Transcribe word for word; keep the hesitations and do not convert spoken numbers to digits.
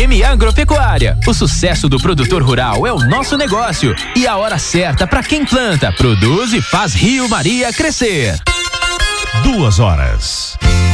M Agropecuária. O sucesso do produtor rural é o nosso negócio e a hora certa para quem planta, produz e faz Rio Maria crescer. Duas horas.